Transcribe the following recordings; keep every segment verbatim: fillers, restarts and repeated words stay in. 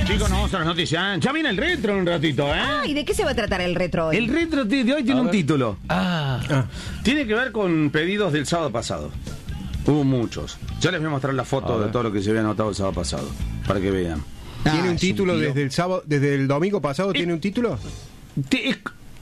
Chicos, nos vamos a las noticias. Ya viene el retro en un ratito, ¿eh? Ah, ¿y de qué se va a tratar el retro hoy? El retro de hoy tiene A un ver. título. Ah. Ah. Tiene que ver con pedidos del sábado pasado. Hubo muchos. Ya les voy a mostrar la foto A de ver. todo lo que se había anotado el sábado pasado. Para que vean. ¿Tiene Ah, un es título tío. desde el sábado, desde el domingo pasado? ¿Tiene un título? Te- es-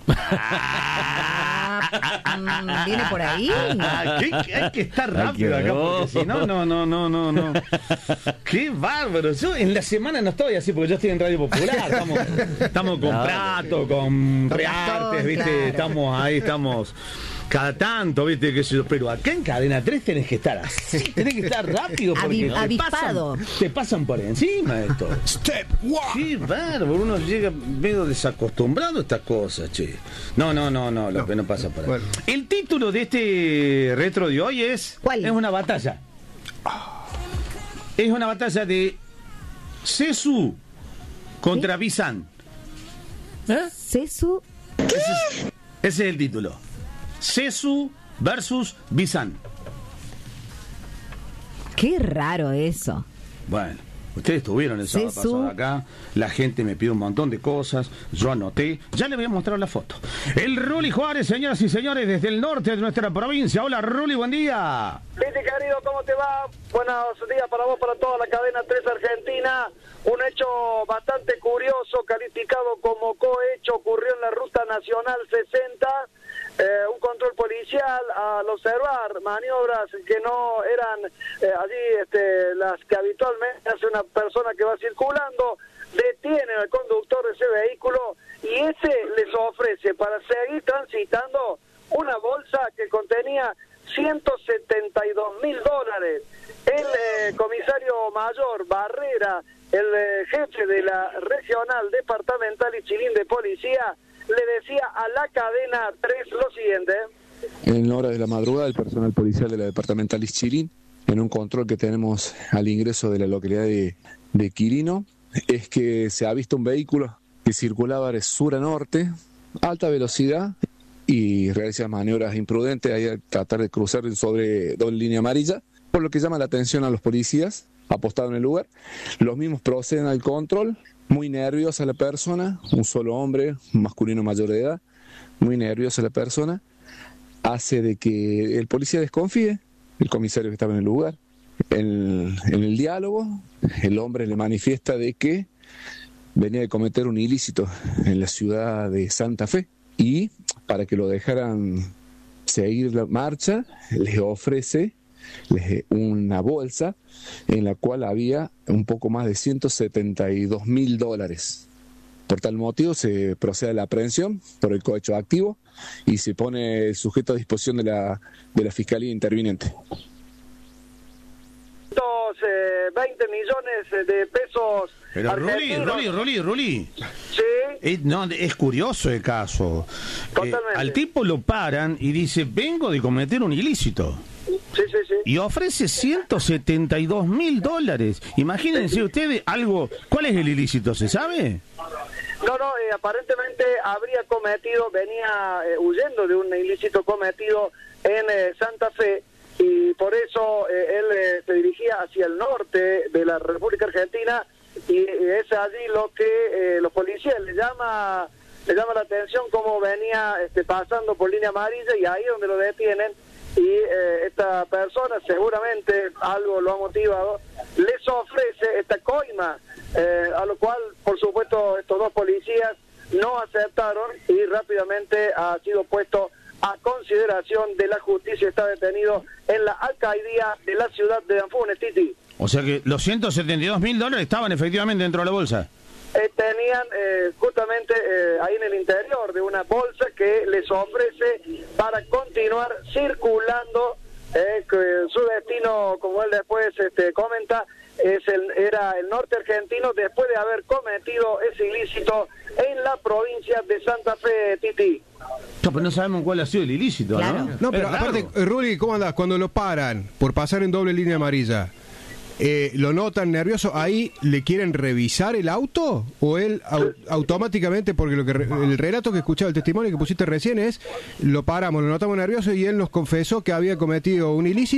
Ah, ¿viene por ahí? Ah, ¿qué- qué- hay que estar Ay, rápido qué acá, porque horror. si no, no, no, no, no, no. Qué bárbaro. Yo en la semana no estoy así, porque yo estoy en Radio Popular. Estamos, estamos con Claro. Prato, con Con Reartes, Gastón, ¿viste? claro. Estamos ahí, estamos cada tanto, ¿viste? Qué sé yo. Pero acá en Cadena tres tenés que estar así, tenés que estar rápido, porque Avi- te avispado. pasan, te pasan por encima de esto. Step one. Qué bárbaro, uno llega medio desacostumbrado a estas cosas, che. No, no, no, no, lo No. que no pasa por ahí. Bueno. El título de este retro de hoy es... ¿Cuál? Es una batalla. Es una batalla de Cesu contra Bizan. ¿Eh? Cesu. Ese es, ese es el título. Cesu versus Bizan. Qué raro eso. Bueno, ustedes estuvieron el sábado Cesu. pasado acá, la gente me pide un montón de cosas, yo anoté, ya les voy a mostrar la foto. El Ruli Juárez, señoras y señores, desde el norte de nuestra provincia. Hola Ruli, buen día. Titi querido, ¿cómo te va? Buenos días para vos, para toda la cadena tres Argentina. Un hecho bastante curioso, calificado como cohecho, ocurrió en la Ruta Nacional sesenta. Eh, un control policial al observar maniobras que no eran eh, allí este, las que habitualmente hace una persona que va circulando, detienen al conductor de ese vehículo y ese les ofrece para seguir transitando una bolsa que contenía ciento setenta y dos mil dólares. El eh, comisario mayor Barrera, el eh, jefe de la regional departamental y Chilín de policía, le decía a la cadena tres lo siguiente. En hora de la madrugada, el personal policial de la departamental Ischilín, en un control que tenemos al ingreso de la localidad de, de Quirino, es que se ha visto un vehículo que circulaba de sur a norte, alta velocidad, y realiza maniobras imprudentes ahí al tratar de cruzar sobre doble línea amarilla, por lo que llama la atención a los policías apostados en el lugar. Los mismos proceden al control, muy nerviosa la persona, un solo hombre, un masculino mayor de edad, muy nerviosa la persona, hace de que el policía desconfíe, el comisario que estaba en el lugar. En, en el diálogo, el hombre le manifiesta de que venía de cometer un ilícito en la ciudad de Santa Fe y para que lo dejaran seguir la marcha, les ofrece les- una bolsa en la cual había un poco más de ciento setenta y dos mil dólares. Por tal motivo se procede a la aprehensión por el cohecho activo y se pone el sujeto a disposición de la, de la Fiscalía Interviniente. Estos eh, veinte millones de pesos Pero Ruli, argentinos. Ruli, Ruli, Ruli. Sí, Eh, no, es curioso el caso. Eh, Totalmente. al tipo lo paran y dice, vengo de cometer un ilícito. sí, sí, sí. Y ofrece ciento setenta y dos mil dólares. Imagínense ustedes algo. ¿Cuál es el ilícito? ¿Se sabe? No, no, eh, aparentemente habría cometido, venía eh, huyendo de un ilícito cometido en eh, Santa Fe y por eso eh, él eh, se dirigía hacia el norte de la República Argentina y eh, es allí lo que eh, los policías le llama le llama la atención cómo venía este, pasando por línea amarilla y ahí es donde lo detienen y eh, esta persona seguramente algo lo ha motivado, les ofrece esta coima, eh, a lo cual por supuesto estos dos policías no aceptaron y rápidamente ha sido puesto a consideración de la justicia, está detenido en la alcaldía de la ciudad de Anfunes, Titi. O sea que los ciento setenta y dos mil dólares estaban efectivamente dentro de la bolsa. Eh, tenían eh, justamente eh, ahí en el interior de una bolsa que les ofrece para continuar circulando, eh, que su destino, como él después este, comenta, es el, era el norte argentino después de haber cometido ese ilícito en la provincia de Santa Fe, Titi. No, pero no sabemos cuál ha sido el ilícito, Claro. ¿no? No, pero Es raro. aparte, eh, Ruli, ¿cómo andás? Cuando lo paran por pasar en doble línea amarilla, eh, ¿lo notan nervioso? ¿Ahí le quieren revisar el auto? ¿O él au- automáticamente, porque lo que re- el relato que escuchaba, el testimonio que pusiste recién es, lo paramos, lo notamos nervioso y él nos confesó que había cometido un ilícito?